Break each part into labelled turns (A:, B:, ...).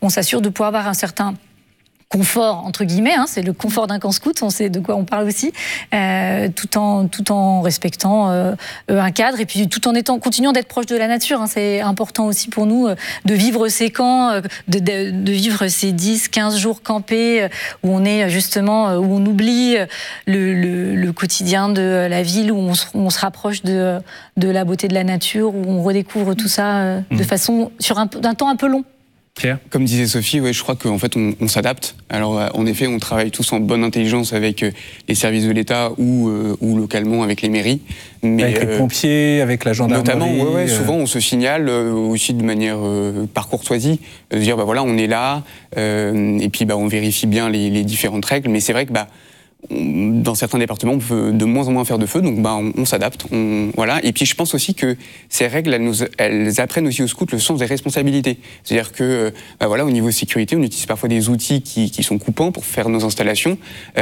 A: on s'assure de pouvoir avoir un certain confort, entre guillemets, c'est le confort d'un camp scout, on sait de quoi on parle aussi, tout en respectant un cadre et puis tout en continuant d'être proche de la nature. C'est important aussi pour nous de vivre ces camps, de vivre ces 10-15 jours campés où on est justement, où on oublie le quotidien de la ville, où on se rapproche de la beauté de la nature, où on redécouvre tout ça de façon, sur d'un temps un peu long.
B: Pierre ?
C: Comme disait Sophie, je crois qu'en fait on s'adapte. Alors en effet, on travaille tous en bonne intelligence avec les services de l'État ou localement avec les mairies.
B: Mais avec les pompiers, avec la gendarmerie.
C: Notamment, souvent on se signale aussi de manière par courtoisie, de dire voilà on est là, et puis on vérifie bien les différentes règles. Mais c'est vrai que dans certains départements, on peut de moins en moins faire de feu, donc on s'adapte. Voilà. Et puis je pense aussi que ces règles, elles apprennent aussi aux scouts le sens des responsabilités. C'est-à-dire que, au niveau sécurité, on utilise parfois des outils qui sont coupants pour faire nos installations.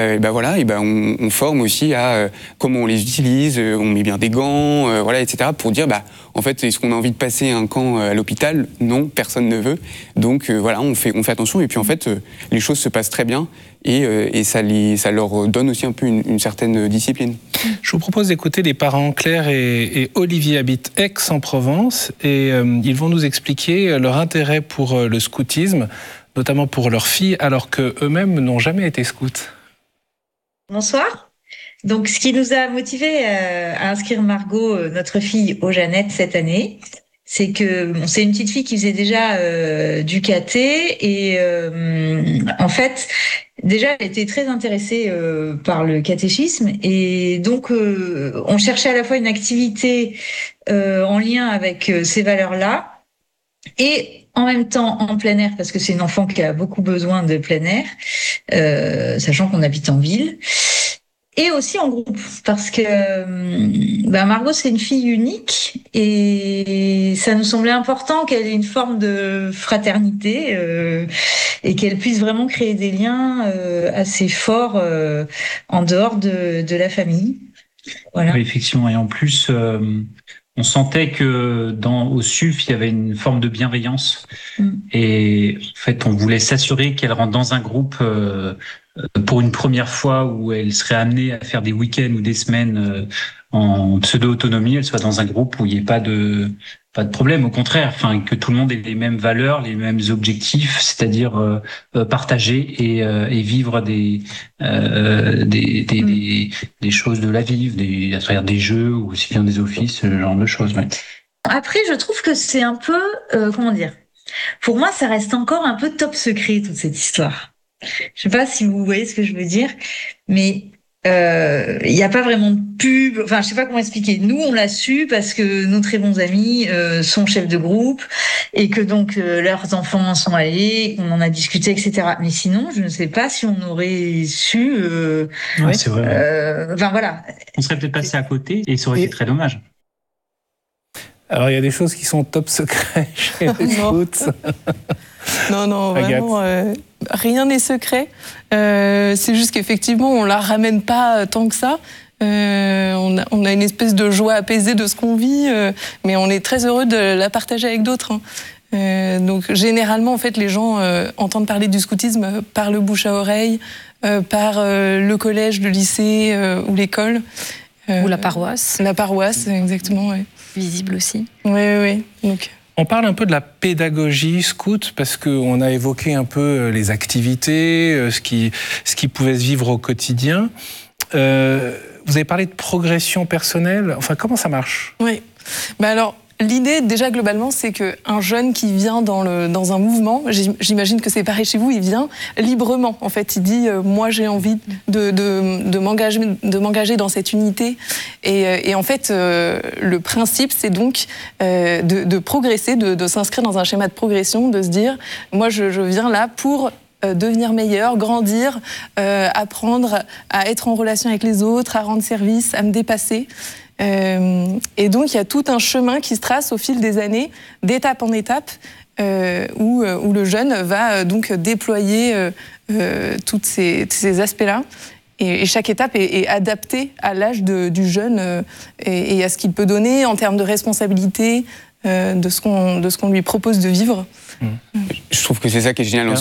C: On forme aussi à comment on les utilise, on met bien des gants, etc. pour dire, en fait, est-ce qu'on a envie de passer un camp à l'hôpital ? Non, personne ne veut. Donc on fait attention. Et puis en fait, les choses se passent très bien. Et ça leur donne aussi un peu une certaine discipline.
B: Je vous propose d'écouter les parents. Claire et Olivier habitent Aix-en-Provence et ils vont nous expliquer leur intérêt pour le scoutisme, notamment pour leurs filles, alors qu'eux-mêmes n'ont jamais été scouts.
D: Bonsoir. Donc, ce qui nous a motivés à inscrire Margot, notre fille, au Jeannettes cette année, c'est que c'est une petite fille qui faisait déjà du caté et en fait, déjà, elle était très intéressée par le catéchisme et donc on cherchait à la fois une activité en lien avec ces valeurs-là et en même temps en plein air parce que c'est une enfant qui a beaucoup besoin de plein air, sachant qu'on habite en ville. Et aussi en groupe, parce que Margot, c'est une fille unique et ça nous semblait important qu'elle ait une forme de fraternité et qu'elle puisse vraiment créer des liens assez forts en dehors de la famille. Voilà.
E: Oui, effectivement, et en plus, on sentait que au SUF, il y avait une forme de bienveillance. Et en fait, on voulait s'assurer qu'elle rentre dans un groupe pour une première fois où elle serait amenée à faire des week-ends ou des semaines en pseudo-autonomie, elle soit dans un groupe où il n'y ait pas de problème, au contraire, que tout le monde ait les mêmes valeurs, les mêmes objectifs, c'est-à-dire partager et vivre des choses de la vie, à travers des jeux ou aussi bien des offices, ce genre de choses. Ouais.
D: Après, je trouve que c'est un peu, pour moi, ça reste encore un peu top secret, toute cette histoire. Je sais pas si vous voyez ce que je veux dire, mais il n'y a pas vraiment de pub. Enfin, je sais pas comment expliquer. Nous, on l'a su parce que nos très bons amis sont chefs de groupe et que donc leurs enfants sont allés, qu'on en a discuté, etc. Mais sinon, je ne sais pas si on aurait su.
E: Ouais, c'est vrai.
D: Voilà.
E: On serait peut-être passé à côté et ça aurait été très dommage.
B: Alors, il y a des choses qui sont top secrets chez les scouts.
F: Non, vraiment, rien n'est secret. C'est juste qu'effectivement, on ne la ramène pas tant que ça. On a une espèce de joie apaisée de ce qu'on vit, mais on est très heureux de la partager avec d'autres. Donc, généralement, en fait, les gens entendent parler du scoutisme par le bouche à oreille, par le collège, le lycée ou l'école.
A: Ou la paroisse.
F: La paroisse, exactement, oui.
A: Visible aussi.
F: Oui. Donc...
B: On parle un peu de la pédagogie scout parce qu'on a évoqué un peu les activités, ce qui pouvait se vivre au quotidien. Vous avez parlé de progression personnelle. Enfin, comment ça marche ?
F: Oui. Alors, l'idée, déjà, globalement, c'est qu'un jeune qui vient dans un mouvement, j'imagine que c'est pareil chez vous, il vient librement. En fait, il dit moi, j'ai envie de m'engager dans cette unité. Et en fait, le principe, c'est donc de progresser, de s'inscrire dans un schéma de progression, de se dire moi, je viens là pour devenir meilleur, grandir, apprendre à être en relation avec les autres, à rendre service, à me dépasser. Et donc, il y a tout un chemin qui se trace au fil des années, d'étape en étape, où le jeune va donc déployer tous ces aspects-là. Et chaque étape est adaptée à l'âge du jeune et à ce qu'il peut donner en termes de responsabilité, de ce qu'on lui propose de vivre.
C: Je trouve que c'est ça qui est génial dans